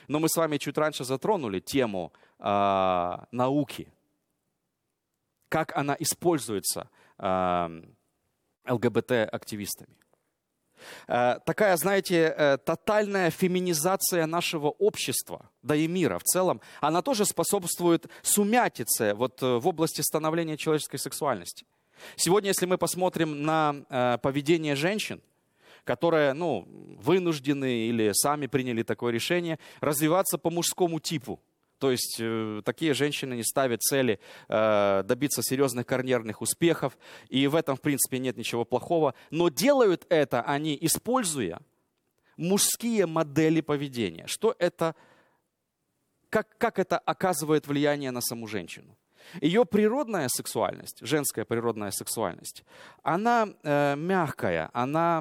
Но мы с вами чуть раньше затронули тему науки, как она используется ЛГБТ-активистами. Такая, знаете, тотальная феминизация нашего общества, да и мира в целом, она тоже способствует сумятице вот в области становления человеческой сексуальности. Сегодня, если мы посмотрим на поведение женщин, которые, вынуждены или сами приняли такое решение, развиваться по мужскому типу. То есть такие женщины не ставят цели добиться серьезных карьерных успехов, и в этом, в принципе, нет ничего плохого. Но делают это они, используя мужские модели поведения. Что это, как это оказывает влияние на саму женщину? Ее природная сексуальность, женская природная сексуальность, она мягкая, она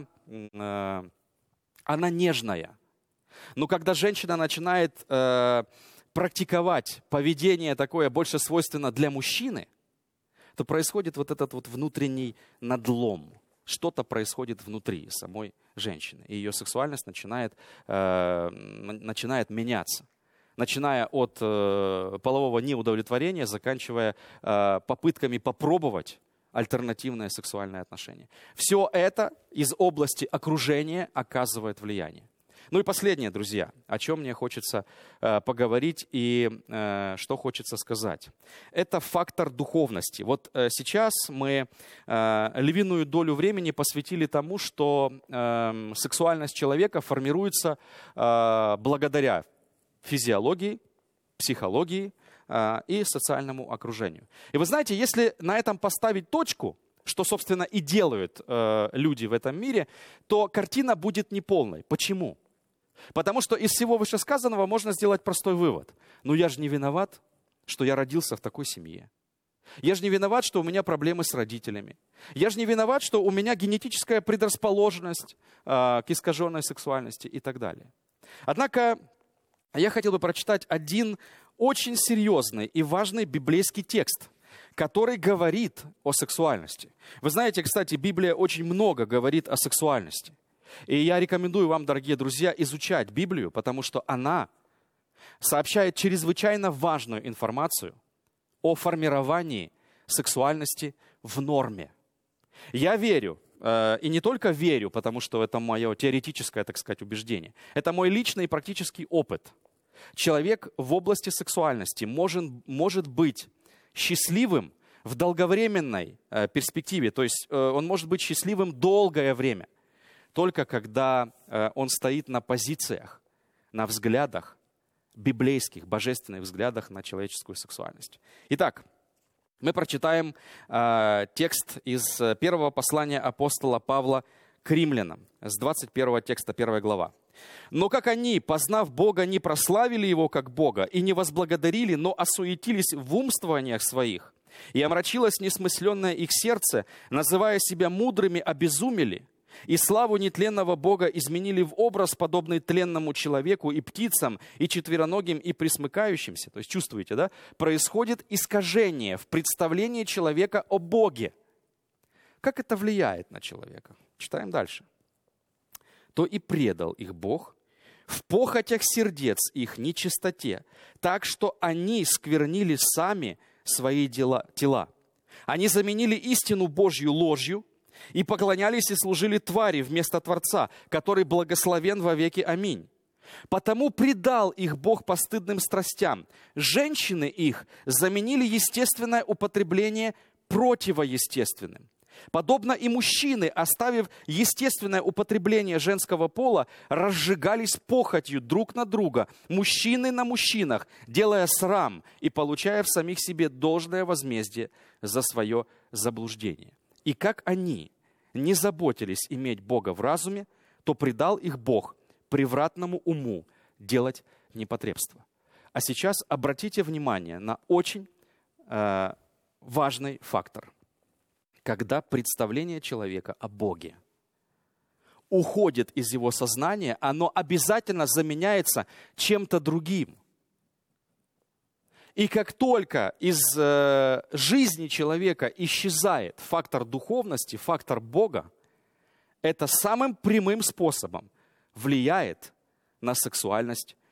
нежная. Но когда женщина начинает практиковать поведение такое больше свойственно для мужчины, то происходит вот этот вот внутренний надлом. Что-то происходит внутри самой женщины. И ее сексуальность начинает меняться. Начиная от полового неудовлетворения, заканчивая попытками попробовать альтернативное сексуальное отношение. Все это из области окружения оказывает влияние. Ну и последнее, друзья, о чем мне хочется поговорить и что хочется сказать. Это фактор духовности. Вот сейчас мы львиную долю времени посвятили тому, что сексуальность человека формируется благодаря физиологии, психологии и социальному окружению. И вы знаете, если на этом поставить точку, что, собственно, и делают люди в этом мире, то картина будет неполной. Почему? Потому что из всего вышесказанного можно сделать простой вывод. Я же не виноват, что я родился в такой семье. Я же не виноват, что у меня проблемы с родителями. Я же не виноват, что у меня генетическая предрасположенность к искаженной сексуальности и так далее. Однако я хотел бы прочитать один очень серьезный и важный библейский текст, который говорит о сексуальности. Вы знаете, кстати, Библия очень много говорит о сексуальности. И я рекомендую вам, дорогие друзья, изучать Библию, потому что она сообщает чрезвычайно важную информацию о формировании сексуальности в норме. Я верю, и не только верю, потому что это мое теоретическое, так сказать, убеждение. Это мой личный и практический опыт. Человек в области сексуальности может быть счастливым в долговременной перспективе, то есть он может быть счастливым долгое время, только когда он стоит на позициях, на взглядах, библейских, божественных взглядах на человеческую сексуальность. Итак, мы прочитаем текст из первого послания апостола Павла к римлянам, с 21 текста, 1 глава. «Но как они, познав Бога, не прославили Его как Бога и не возблагодарили, но осуетились в умствованиях своих, и омрачилось несмысленное их сердце, называя себя мудрыми, обезумели, и славу нетленного Бога изменили в образ, подобный тленному человеку и птицам, и четвероногим, и пресмыкающимся». То есть, чувствуете, да? Происходит искажение в представлении человека о Боге. Как это влияет на человека? Читаем дальше. «То и предал их Бог в похотях сердец их нечистоте, так что они сквернили сами свои тела. Они заменили истину Божью ложью, и поклонялись и служили твари вместо Творца, который благословен вовеки. Аминь. Потому предал их Бог постыдным страстям. Женщины их заменили естественное употребление противоестественным. Подобно и мужчины, оставив естественное употребление женского пола, разжигались похотью друг на друга, мужчины на мужчинах, делая срам и получая в самих себе должное возмездие за свое заблуждение. И как они не заботились иметь Бога в разуме, то предал их Бог превратному уму делать непотребство». А сейчас обратите внимание на очень важный фактор. Когда представление человека о Боге уходит из его сознания, оно обязательно заменяется чем-то другим. И как только из жизни человека исчезает фактор духовности, фактор Бога, это самым прямым способом влияет на сексуальность